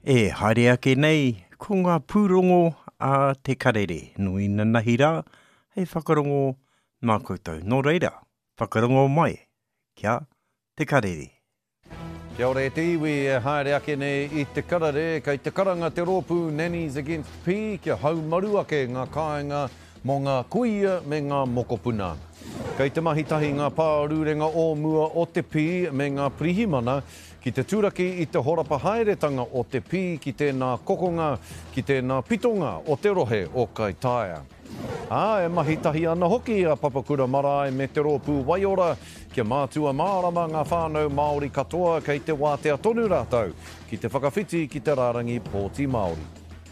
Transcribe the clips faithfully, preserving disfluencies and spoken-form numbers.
E haere ake nei, ko ngā pūrongo a te karere. Nui na nahira, hei whakarongo mā koutou. Nō reira, whakarongo mai, kia te karere. Kia ora e te iwi e haere ake nei i te karare, kei te karanga te rōpū Nannies Against P, kia haumaru ake ngā kāinga mō ngā kuia me ngā mokopuna. Kei te mahitahi ngā pārūrenga o mua o te P me ngā pirihimana, ki te tūraki i te horapa haeretanga o te P, ki tēnā kokonga, ki tēnā pitonga o te rohe o Kaitaia. Ā, e mahitahi ana hoki a Papakura Marae me te rōpū Waiora, kia mātua mārama ngā whānau Māori katoa kei te wātea tonu rātau, ki te whakawhiti ki te rārangi Pōti Māori.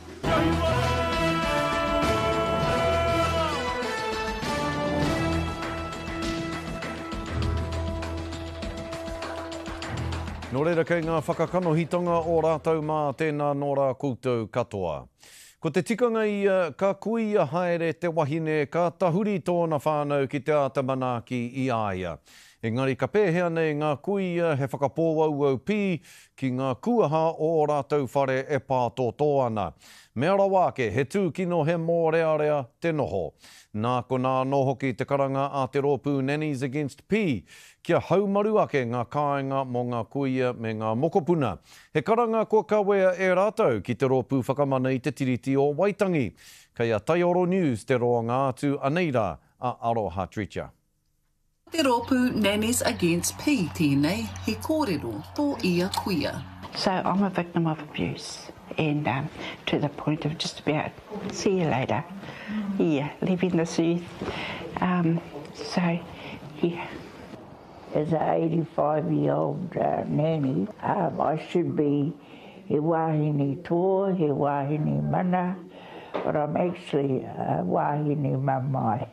Nō reira kei ngā whakakanohitanga o rātau mā tēnā nō rā koutou katoa. Ko te tikanga ia, ka kuia haere te wahine, ka tahuri tōna whānau ki te ātamanaki i āia. Engari ka pēhea nei ngā kuia he whakapōwauau pi ki ngā kuaha o rātau whare e pātōtō ana. Me ara wāke, he tūkino he mōrearea te noho. Nā ko nā no hoki te karanga a te rōpū Nannies Against P, kia haumaru ake ngā kāinga mō ngā kuia me ngā mokopuna. He karanga ko kawea e rātau ki te rōpū whakamana i te tiriti o Waitangi. Kei a Taioro News te roa ngā atu aneira a Aroha Tricha. Te rōpū Nannies Against P tēnei, he kōrero tō ia kuia. So I'm a victim of abuse and um, to the point of just about, see you later, yeah, leaving this earth. Um, so, yeah. As an eighty-five-year-old uh, nanny, um, I should be he wahine toa, he wahine mana, but I'm actually uh, wahine mamai.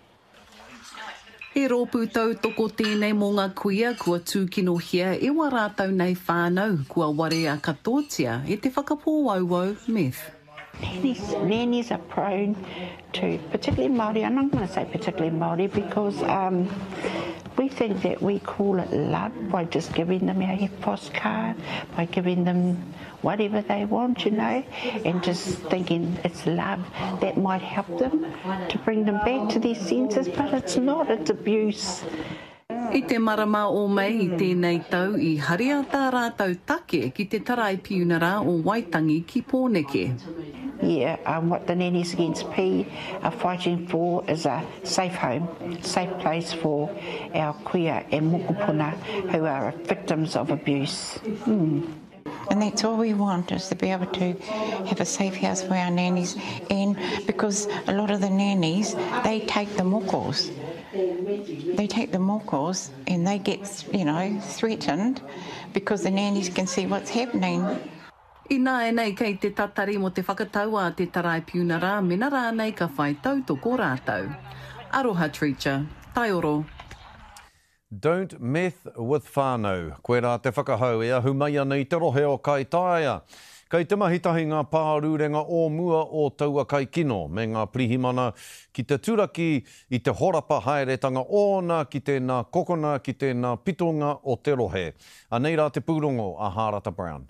He rōpū tau toko tēnei mō ngā kuia kua tūkinohia e wā rātau nei whānau kua ware a katotia e te whakapōwauwau meth. Nannies, nannies are prone to, particularly Māori, and I'm going to say particularly Māori because um, we think that we call it love by just giving them our post card, by giving them whatever they want, you know, and just thinking it's love that might help them to bring them back to their senses, but it's not, it's abuse. I te marama o mei i tēnei tau i haria tā rātau take ki te tarai piunara o Waitangi ki Pōneke. Yeah, um, what the Nannies Against P are fighting for is a safe home, safe place for our kuia and mokopuna who are victims of abuse. Mm. And that's all we want, is to be able to have a safe house for our nannies. And because a lot of the nannies, they take the mokos. They take the mokos and they get, you know, threatened because the nannies can see what's happening. I nā e nei kei te tatari mo te whakatau a te tarai piunara, mena rā nei ka whai tautoko rātau. Aroha Tricha, Taioro. Don't meth with whānau. Koe rā te whakahau e ahu mai ana i te rohe o Kaitaia. Kei te mahitahi ngā pārūrenga o mua o taua kai kino me ngā pirihimana ki te tūraki i te horapa haeretanga ona ki tēnā kokona ki tēnā pitonga o te rohe. Anei rā te pūrongo a Harata Brown.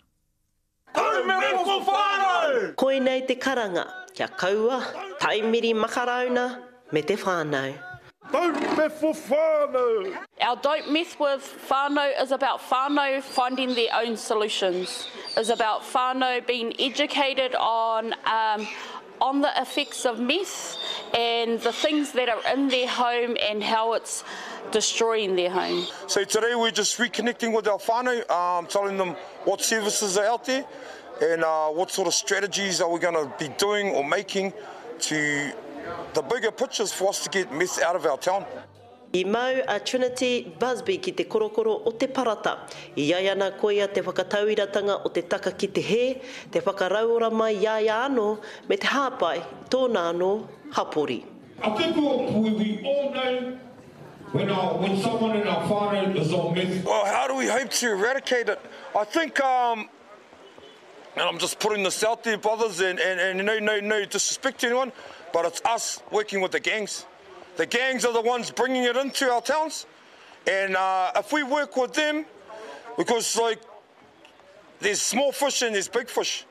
Koe nei te karanga, kia kaua, taimiri makarauna me te whānau. Don't meth with whānau! Our Don't Meth with Whānau is about whānau finding their own solutions. Is about whānau being educated on um, on the effects of meth and the things that are in their home and how it's destroying their home. So today we're just reconnecting with our whānau, um, telling them what services are out there and uh, what sort of strategies are we going to be doing or making to the bigger pictures for us to get meth out of our town. I mau a Trinity Busby ki te korokoro o te parata. I iaiana koia te whakatauiratanga o te taka ki te he, te whakarauora mai iaia ano me te hāpai tōna ano hapori. I think we, we all know when, our, when someone in our whānau is on meth. Well, how do we hope to eradicate it? I think, um, and I'm just putting this out there, brothers, and, and, and no, no, no disrespect to anyone, but it's us working with the gangs. The gangs are the ones bringing it into our towns. And uh, if we work with them, because like there's small fish and there's big fish.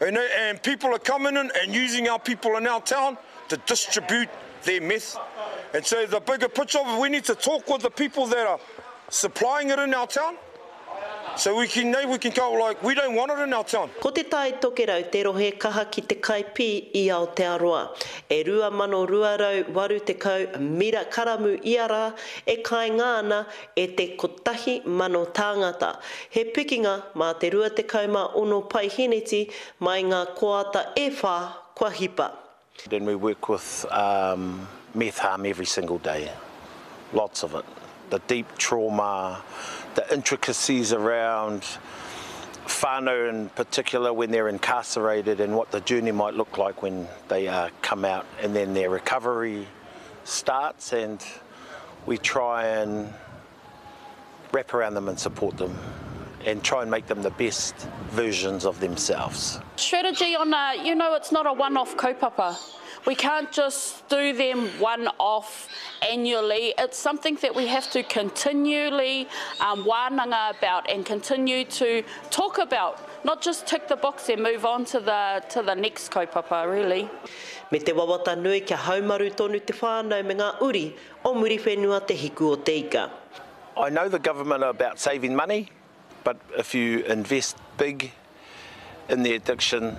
And, and people are coming in and using our people in our town to distribute their meth. And so the bigger picture of it, we need to talk with the people that are supplying it in our town. So we can, we can go like, we don't want it in our town. Ko te tai toke rau, te rohe kaha ki te kaipi i Aotearoa. E rua mano rua rau, waru te kau, mira karamu iara, e kai ngāna e te kotahi mano tāngata. He pikinga mā te rua te kau mā ono pai hineti, mai ngā koata e whā kua hipa. Then we work with um, meth harm every single day. Lots of it. The deep trauma, the intricacies around whānau in particular when they're incarcerated and what the journey might look like when they uh, come out, and then their recovery starts, and we try and wrap around them and support them and try and make them the best versions of themselves. Strategy on a, you know, it's not a one-off kaupapa. We can't just do them one-off annually. It's something that we have to continually um, wānanga about and continue to talk about, not just tick the box and move on to the to the next kaupapa, really. Me te wawata nui kia haumaru tonu te whānau me ngā uri o muri whenua te hiku o te ika. I know the government are about saving money, but if you invest big in the addiction,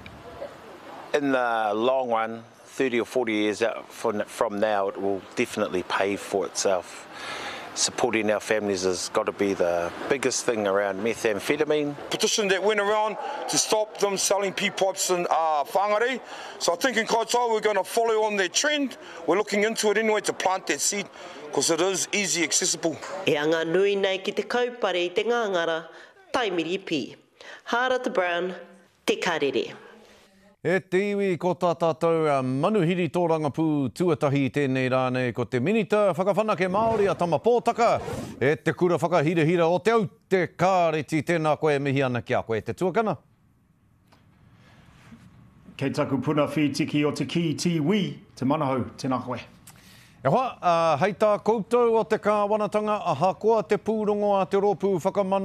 in the long run, thirty or forty years out from now, it will definitely pay for itself. Supporting our families has got to be the biggest thing around methamphetamine. Petition that went around to stop them selling pea pipes in uh, whangare. So I think in Kaitaia we're going to follow on their trend. We're looking into it anyway to plant that seed because it is easy accessible. E anga nui nei ki te kaupare i te ngangara, taimiri pi. Harata Brown, Te Karere. E te iwi ko tā tātou uh, manuhiri tōranga pū tuatahi tēnei rānei ko te minita whakawhanake Māori a tama pōtaka e te kura whakahirahira o te au te kāreti tēnā koe mihi ana kia koe te tuakana. Kei taku puna whi tiki o te ki tiwi, te manahau, tēnā koe. E hoa, uh, hei tā koutou o te kāwanatanga, aha koa te pūrongo a te rōpū whakamana.